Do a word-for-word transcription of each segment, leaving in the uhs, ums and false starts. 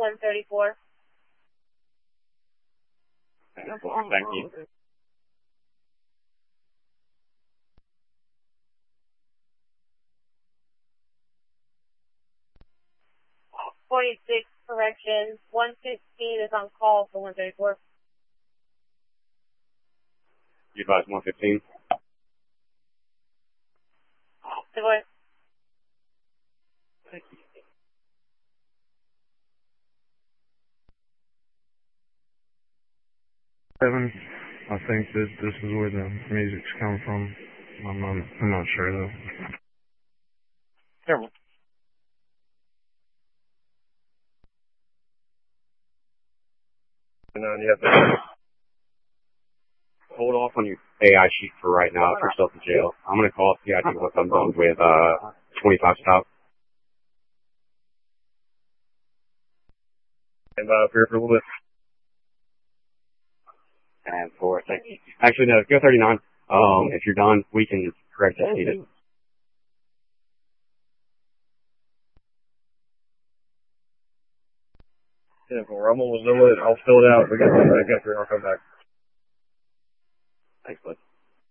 one thirty-four. Thank you. forty-six, correction. one fifteen is on call for one thirty-four. You advise one fifteen? Divorce. Thank you. Seven, I think that this is where the music's come from. I'm, I'm, I'm not sure though. Terrible. And then you have to hold off on your A I sheet for right now if you're still in jail. I'm going to call C I D once I'm done with uh, twenty-five stop. And uh, for, for a little bit. And four, thank you. Actually, no, go thirty-nine. Um, if you're done, we can correct that needed. Yeah, well, I'm almost done with it. I'll fill it out. We got it back after. I'll come back. Thanks, bud.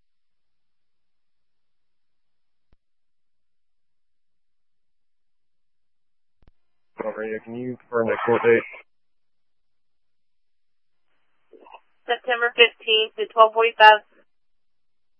Operator, can you confirm that court date? September fifteenth to twelve forty-five